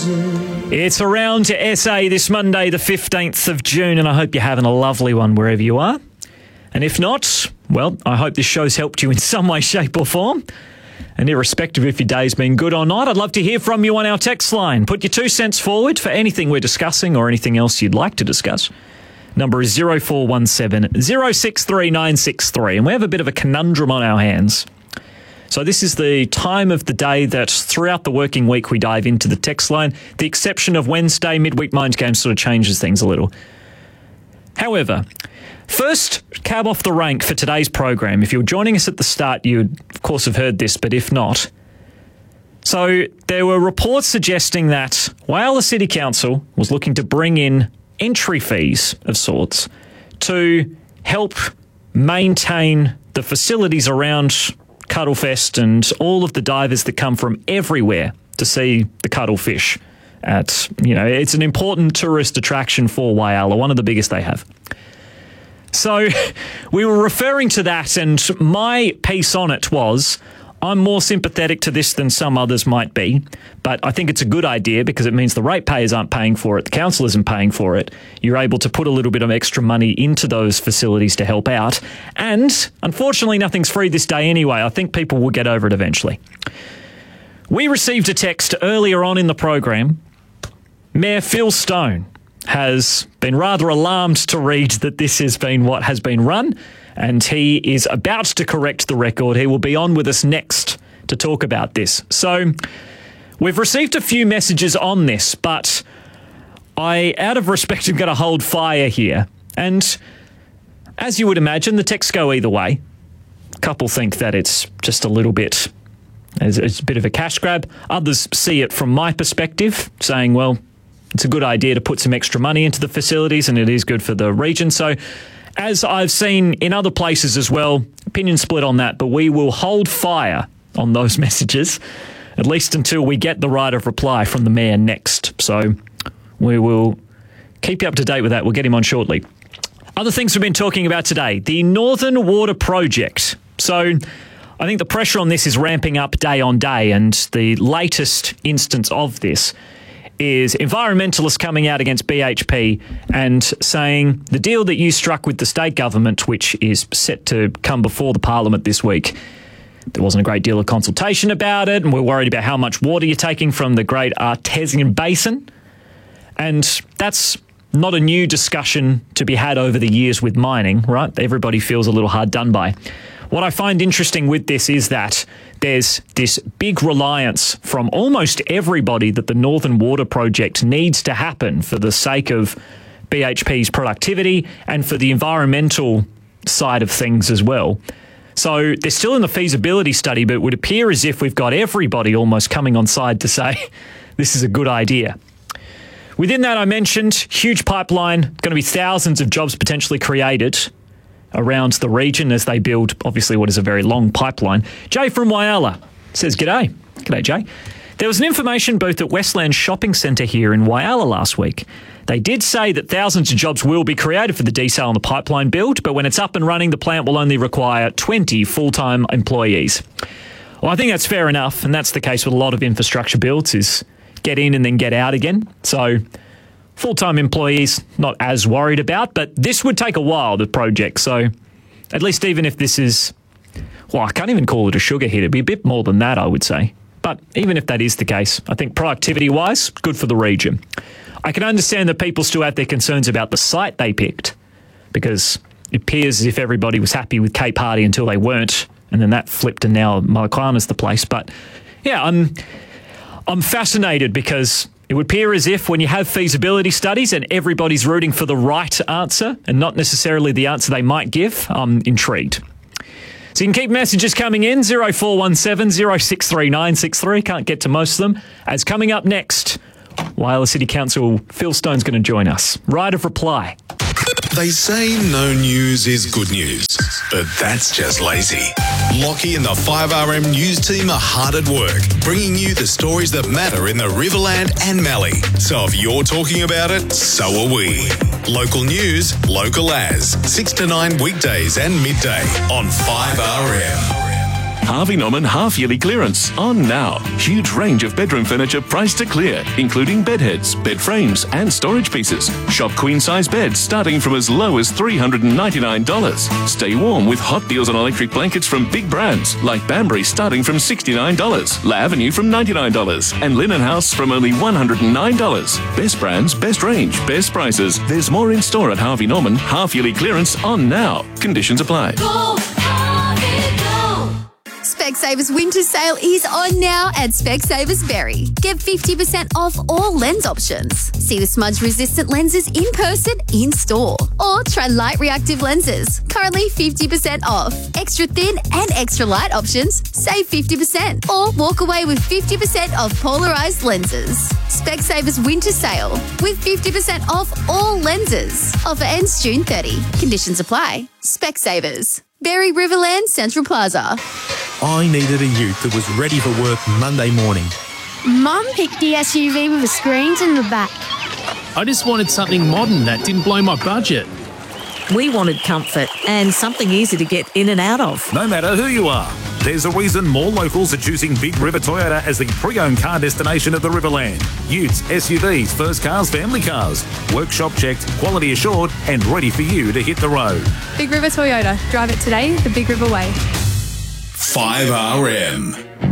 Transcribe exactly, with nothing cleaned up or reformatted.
It's Around to S A this Monday, the fifteenth of June, and I hope you're having a lovely one wherever you are. And if not, well, I hope this show's helped you in some way, shape or form. And irrespective if your day's been good or not, I'd love to hear from you on our text line. Put your two cents forward for anything we're discussing or anything else you'd like to discuss. Number is zero four one seven, zero six three nine six three. And we have a bit of a conundrum on our hands. So this is the time of the day that throughout the working week we dive into the text line. The exception of Wednesday, midweek mind games sort of changes things a little. However, first cab off the rank for today's program. If you're joining us at the start, you'd of course have heard this, but if not. So there were reports suggesting that Whyalla City Council was looking to bring in entry fees of sorts to help maintain the facilities around Cuttlefest and all of the divers that come from everywhere to see the cuttlefish. At, you know, it's an important tourist attraction for Whyalla, one of the biggest they have. So we were referring to that, and my piece on it was, I'm more sympathetic to this than some others might be, but I think it's a good idea because it means the ratepayers aren't paying for it, the council isn't paying for it. You're able to put a little bit of extra money into those facilities to help out. And unfortunately, nothing's free this day anyway. I think people will get over it eventually. We received a text earlier on in the program. Mayor Phil Stone has been rather alarmed to read that this has been what has been run, and he is about to correct the record. He will be on with us next to talk about this. So we've received a few messages on this, but I, out of respect, am going to hold fire here. And as you would imagine, the texts go either way. A couple think that it's just a little bit, it's a bit of a cash grab. Others see it from my perspective, saying, well, it's a good idea to put some extra money into the facilities and it is good for the region. So as I've seen in other places as well, opinion split on that, but we will hold fire on those messages, at least until we get the right of reply from the mayor next. So we will keep you up to date with that. We'll get him on shortly. Other things we've been talking about today, the Northern Water Project. So I think the pressure on this is ramping up day on day, and the latest instance of this is environmentalists coming out against B H P and saying the deal that you struck with the state government, which is set to come before the parliament this week, there wasn't a great deal of consultation about it, and we're worried about how much water you're taking from the Great Artesian Basin. And that's not a new discussion to be had over the years with mining, right? Everybody feels a little hard done by. What I find interesting with this is that there's this big reliance from almost everybody that the Northern Water Project needs to happen for the sake of B H P's productivity and for the environmental side of things as well. So they're still in the feasibility study, but it would appear as if we've got everybody almost coming on side to say this is a good idea. Within that, I mentioned huge pipeline, going to be thousands of jobs potentially created around the region as they build, obviously, what is a very long pipeline. Jay from Whyalla says, G'day. G'day, Jay. There was an information booth at Westland Shopping Centre here in Whyalla last week. They did say that thousands of jobs will be created for the desal and the pipeline build, but when it's up and running, the plant will only require twenty full-time employees. Well, I think that's fair enough, and that's the case with a lot of infrastructure builds, is get in and then get out again. So full-time employees, not as worried about, but this would take a while, the project. So at least even if this is, well, I can't even call it a sugar hit. It'd be a bit more than that, I would say. But even if that is the case, I think productivity-wise, good for the region. I can understand that people still have their concerns about the site they picked, because it appears as if everybody was happy with Cape Hardy until they weren't, and then that flipped and now Malakana's the place. But yeah, I'm, I'm fascinated because it would appear as if when you have feasibility studies and everybody's rooting for the right answer and not necessarily the answer they might give, I'm intrigued. So you can keep messages coming in, zero four one seven, zero six three nine six three. Can't get to most of them. As coming up next, Whyalla City Council, Phil Stone's going to join us. Right of reply. They say no news is good news, but that's just lazy. Lockie and the five R M News team are hard at work, bringing you the stories that matter in the Riverland and Mallee. So if you're talking about it, so are we. Local news, local as. six to nine weekdays and midday on five R M. Harvey Norman half-yearly clearance on now. Huge range of bedroom furniture priced to clear, including bed heads, bed frames and storage pieces. Shop queen-size beds starting from as low as three hundred ninety-nine dollars. Stay warm with hot deals on electric blankets from big brands like Banbury starting from sixty-nine dollars, La Avenue from ninety-nine dollars and Linen House from only one hundred nine dollars. Best brands, best range, best prices. There's more in store at Harvey Norman. Half-yearly clearance on now. Conditions apply. Go, Harvey, go. Specsavers winter sale is on now at Specsavers Berry. Get fifty percent off all lens options. See the smudge-resistant lenses in person, in store. Or try light reactive lenses. Currently fifty percent off. Extra thin and extra light options, save fifty percent. Or walk away with fifty percent off polarized lenses. Specsavers winter sale with fifty percent off all lenses. Offer ends June thirtieth. Conditions apply. Specsavers. Berry Riverland Central Plaza. I needed a ute that was ready for work Monday morning. Mum picked the S U V with the screens in the back. I just wanted something modern that didn't blow my budget. We wanted comfort and something easy to get in and out of. No matter who you are, there's a reason more locals are choosing Big River Toyota as the pre-owned car destination of the Riverland. Utes, S U Vs, first cars, family cars. Workshop checked, quality assured and ready for you to hit the road. Big River Toyota. Drive it today the Big River way. five R M.